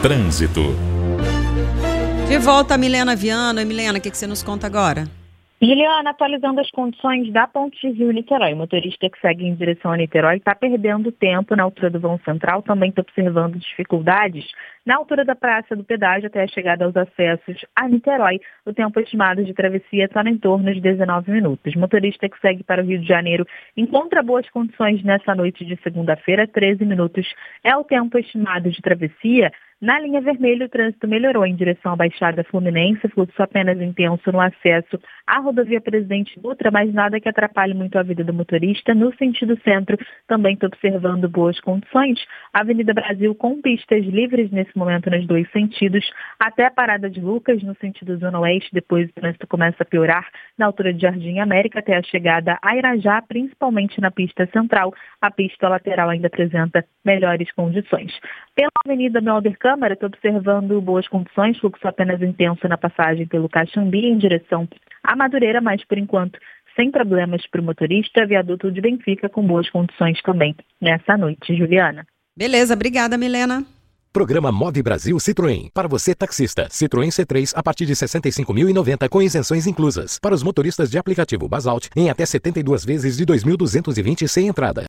Trânsito. De volta a Milena Viana. Milena, o que você nos conta agora? Juliana, atualizando as condições da Ponte Rio-Niterói. O motorista que segue em direção a Niterói está perdendo tempo na altura do vão central. Também está observando dificuldades na altura da Praça do Pedágio até a chegada aos acessos a Niterói. O tempo estimado de travessia está em torno de 19 minutos. O motorista que segue para o Rio de Janeiro encontra boas condições nessa noite de segunda-feira. 13 minutos é o tempo estimado de travessia. Na linha vermelha, o trânsito melhorou em direção à Baixada Fluminense, fluxo apenas intenso no acesso à rodovia Presidente Dutra, mas nada que atrapalhe muito a vida do motorista. No sentido centro, também estou observando boas condições. A Avenida Brasil com pistas livres nesse momento nos dois sentidos, até a Parada de Lucas, no sentido Zona Oeste. Depois o trânsito começa a piorar na altura de Jardim América até a chegada a Irajá, principalmente na pista central. A pista lateral ainda apresenta melhores condições. Pela Avenida Melder Câmara, estou observando boas condições, fluxo apenas intenso na passagem pelo Caxambi em direção a Madureira, mas por enquanto sem problemas para o motorista. Viaduto de Benfica com boas condições também nessa noite, Juliana. Beleza, obrigada, Milena. Programa Move Brasil Citroën. Para você, taxista. Citroën C3 a partir de R$ 65.090 com isenções inclusas. Para os motoristas de aplicativo Basalt, em até 72 vezes de 2.220 sem entrada.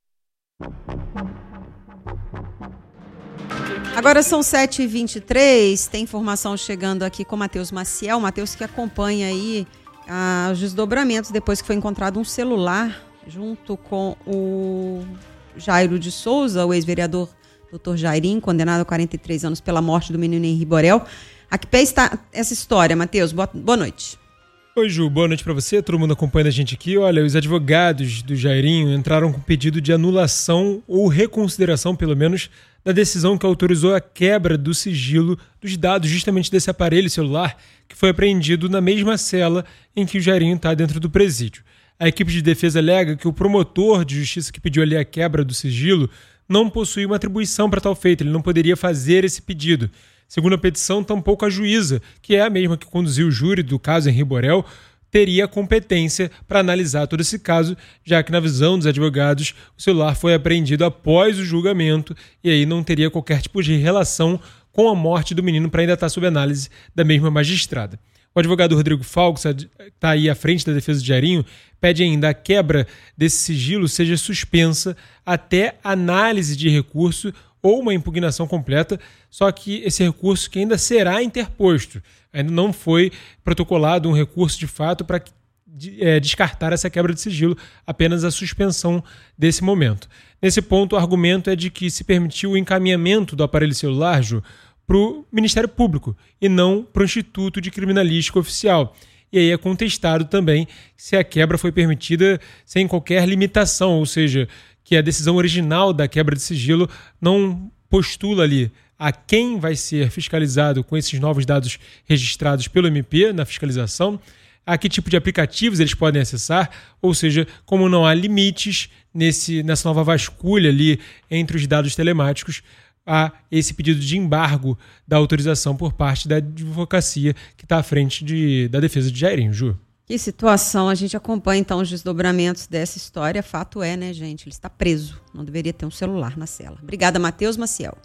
Agora são 7h23, tem informação chegando aqui com o Matheus Maciel. Matheus que acompanha aí os desdobramentos depois que foi encontrado um celular junto com o Jairo de Souza, o ex-vereador Dr. Jairinho, condenado a 43 anos pela morte do menino Henri Borel. A que pé está essa história, Matheus? Boa noite. Oi, Ju, boa noite para você, todo mundo acompanha a gente aqui. Olha, os advogados do Jairinho entraram com pedido de anulação ou reconsideração, pelo menos, da decisão que autorizou a quebra do sigilo dos dados justamente desse aparelho celular que foi apreendido na mesma cela em que o Jairinho está dentro do presídio. A equipe de defesa alega que o promotor de justiça que pediu ali a quebra do sigilo não possui uma atribuição para tal feito, ele não poderia fazer esse pedido. Segundo a petição, tampouco a juíza, que é a mesma que conduziu o júri do caso Henri Borel, teria competência para analisar todo esse caso, já que na visão dos advogados o celular foi apreendido após o julgamento e aí não teria qualquer tipo de relação com a morte do menino para ainda estar sob análise da mesma magistrada. O advogado Rodrigo Falco, que está aí à frente da defesa de Jairinho, pede ainda a quebra desse sigilo seja suspensa até análise de recurso ou uma impugnação completa, só que esse recurso que ainda será interposto. Ainda não foi protocolado um recurso de fato para descartar essa quebra de sigilo, apenas a suspensão desse momento. Nesse ponto, o argumento é de que se permitiu o encaminhamento do aparelho celular, Ju, para o Ministério Público e não para o Instituto de Criminalística Oficial. E aí é contestado também se a quebra foi permitida sem qualquer limitação, ou seja, que a decisão original da quebra de sigilo não postula ali a quem vai ser fiscalizado com esses novos dados registrados pelo MP na fiscalização, a que tipo de aplicativos eles podem acessar, ou seja, como não há limites nessa nova vasculha ali entre os dados telemáticos, há esse pedido de embargo da autorização por parte da advocacia que está à frente da defesa de Jairinho, Ju. Que situação, a gente acompanha então os desdobramentos dessa história. Fato é, né, gente, ele está preso, não deveria ter um celular na cela. Obrigada, Matheus Maciel.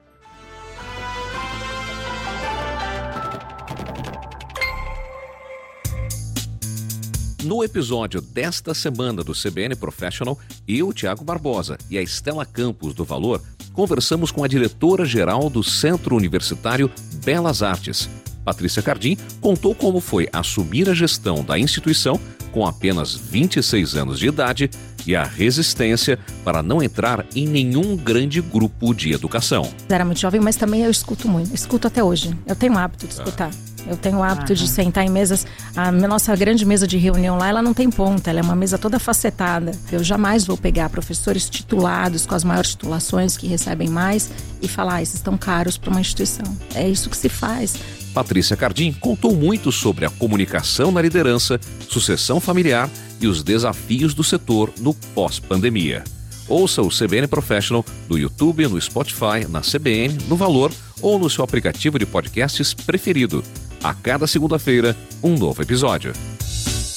No episódio desta semana do CBN Professional, eu, Tiago Barbosa e a Estela Campos do Valor, conversamos com a diretora-geral do Centro Universitário Belas Artes. Patrícia Cardim contou como foi assumir a gestão da instituição com apenas 26 anos de idade e a resistência para não entrar em nenhum grande grupo de educação. Era muito jovem, mas também eu escuto muito. Escuto até hoje. Eu tenho o hábito de escutar. Eu tenho o hábito de sentar em mesas. A nossa grande mesa de reunião lá, ela não tem ponta. Ela é uma mesa toda facetada. Eu jamais vou pegar professores titulados com as maiores titulações que recebem mais e falar, esses estão caros para uma instituição. É isso que se faz. Patrícia Cardim contou muito sobre a comunicação na liderança, sucessão familiar e os desafios do setor no pós-pandemia. Ouça o CBN Professional no YouTube, no Spotify, na CBN, no Valor ou no seu aplicativo de podcasts preferido. A cada segunda-feira, um novo episódio.